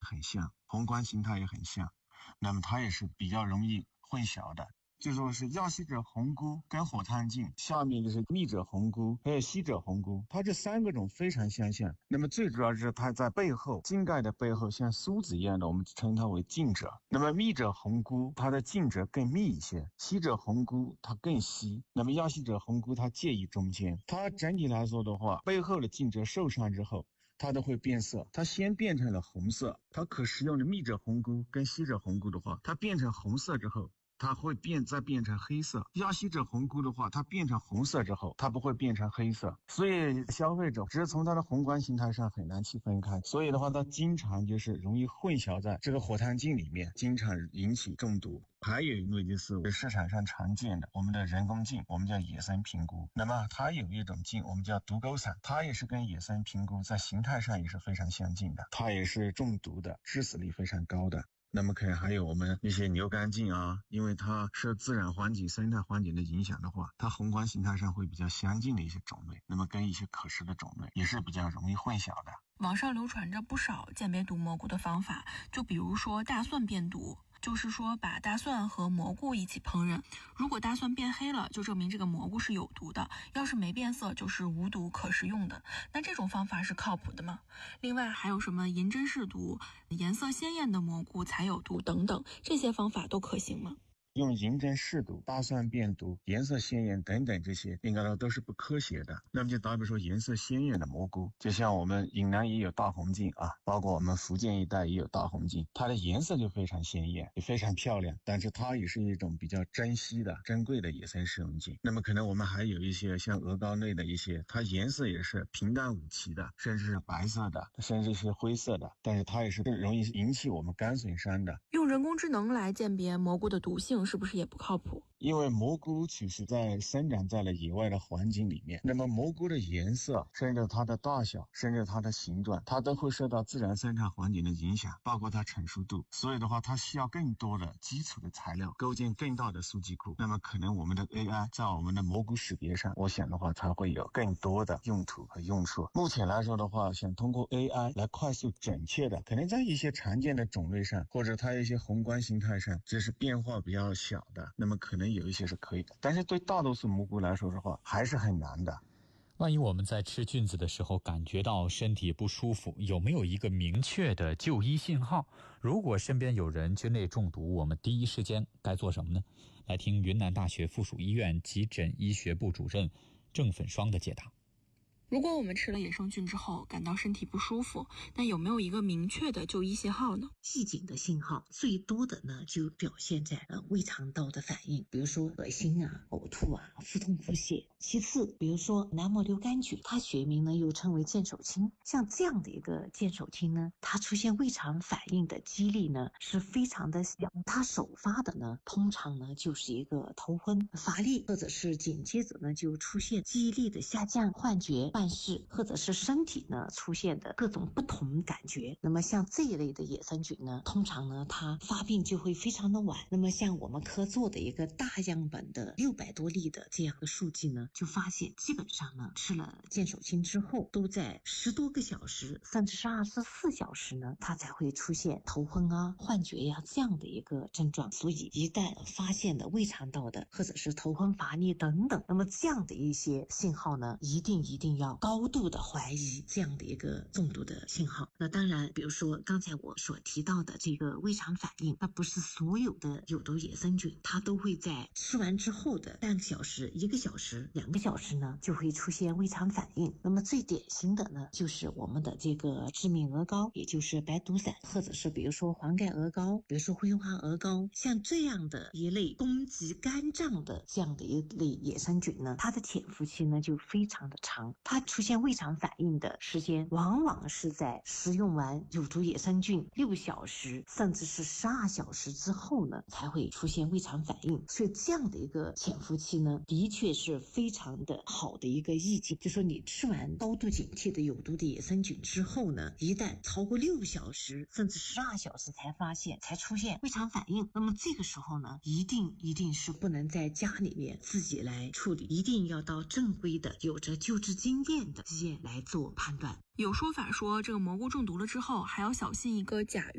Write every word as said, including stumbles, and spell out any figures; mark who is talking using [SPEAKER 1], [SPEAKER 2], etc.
[SPEAKER 1] 很像，宏观形态也很像，那么它也是比较容易混淆的。就说是药西者红菇跟火炭镜，下面就是密者红菇还有稀者红菇，它这三个种非常相像。那么最主要是它在背后茎盖的背后像梳子一样的，我们称它为茎褶。那么密者红菇它的茎褶更密一些，稀者红菇它更稀，那么药西者红菇它介于中间。它整体来说的话，背后的茎褶受伤之后它都会变色，它先变成了红色，它可食用的密者红菇跟稀者红菇的话，它变成红色之后它会变再变成黑色。药西者红菇的话，它变成红色之后它不会变成黑色，所以消费者只是从它的宏观形态上很难去分开，所以的话它经常就是容易混淆在这个火炭镜里面，经常引起中毒。还有一类就是市场上常见的我们的人工镜，我们叫野生平菇。那么它有一种镜我们叫毒钩伞，它也是跟野生平菇在形态上也是非常相近的，它也是中毒的，致死率非常高的。那么可能还有我们一些牛肝镜啊，因为它受自然环境生态环境的影响的话，它宏观形态上会比较相近的一些种类，那么跟一些可食的种类也是比较容易混淆的。
[SPEAKER 2] 网上流传着不少鉴别毒蘑菇的方法，就比如说大蒜变毒，就是说把大蒜和蘑菇一起烹饪，如果大蒜变黑了，就证明这个蘑菇是有毒的，要是没变色就是无毒可食用的。那这种方法是靠谱的吗？另外还有什么银针试毒、颜色鲜艳的蘑菇才有毒等等，这些方法都可行吗？
[SPEAKER 1] 用银针试毒、大蒜变毒、颜色鲜艳等等，这些应该说都是不科学的。那么就打比说颜色鲜艳的蘑菇，就像我们云南也有大红镜啊，包括我们福建一带也有大红镜，它的颜色就非常鲜艳，也非常漂亮，但是它也是一种比较珍稀的珍贵的野生食用镜。那么可能我们还有一些像鹅膏类的一些，它颜色也是平淡无奇的，甚至是白色的，甚至是灰色的，但是它也是容易引起我们肝损伤的。
[SPEAKER 2] 用人工智能来鉴别蘑菇的毒性是不是也不靠谱？
[SPEAKER 1] 因为蘑菇其实在生长在了野外的环境里面，那么蘑菇的颜色甚至它的大小甚至它的形状，它都会受到自然生长环境的影响，包括它成熟度，所以的话它需要更多的基础的材料，构建更大的数据库。那么可能我们的 A I 在我们的蘑菇识别上，我想的话才会有更多的用途和用处。目前来说的话，想通过 A I 来快速准确的，可能在一些常见的种类上，或者它一些宏观形态上就是变化比较小的，那么可能有一些是可以的，但是对大多数蘑菇来说的话还是很难的。
[SPEAKER 3] 万一我们在吃菌子的时候感觉到身体不舒服，有没有一个明确的就医信号？如果身边有人菌类中毒，我们第一时间该做什么呢？来听云南大学附属医院急诊医学部主任郑粉霜的解答。
[SPEAKER 2] 如果我们吃了野生菌之后感到身体不舒服，那有没有一个明确的就医信号呢？
[SPEAKER 4] 预警的信号最多的呢，就表现在呃胃肠道的反应，比如说恶心啊、呕吐啊、腹痛腹泻。其次，比如说南摩流杆菌，它学名呢又称为剑手青，像这样的一个剑手青呢，它出现胃肠反应的几率呢是非常的小，它首发的呢通常呢就是一个头昏、乏力，或者是紧接着呢就出现记忆力的下降、幻觉、幻视，或者是身体呢出现的各种不同感觉。那么像这一类的野生菌呢，通常呢它发病就会非常的晚。那么像我们科做的一个大样本的六百多例的这样的数据呢，就发现基本上呢吃了剑手青之后，都在十多个小时甚至是二十四小时呢，它才会出现头昏啊、幻觉呀、啊、这样的一个症状。所以一旦发现了胃肠道的或者是头昏乏力等等，那么这样的一些信号呢，一定一定要高度的怀疑这样的一个中毒的信号。那当然比如说刚才我所提到的这个胃肠反应，那不是所有的有毒野生菌它都会在吃完之后的半个小时、一个小时、两个小时呢就会出现胃肠反应。那么最典型的呢就是我们的这个致命鹅膏，也就是白毒伞，或者是比如说黄盖鹅膏，比如说灰花鹅膏，像这样的一类攻击肝脏的这样的一类野生菌呢，它的潜伏期呢就非常的长，它出现胃肠反应的时间往往是在食用完有毒野生菌六小时甚至是十二小时之后呢才会出现胃肠反应。所以这样的一个潜伏期呢的确是非常的好的一个意境，就说你吃完高度警惕的有毒的野生菌之后呢，一旦超过六小时甚至十二小时才发现才出现胃肠反应，那么这个时候呢一定一定是不能在家里面自己来处理，一定要到正规的有着救治经验的医院来做判断。
[SPEAKER 2] 有说法说这个蘑菇中毒了之后还要小心一个甲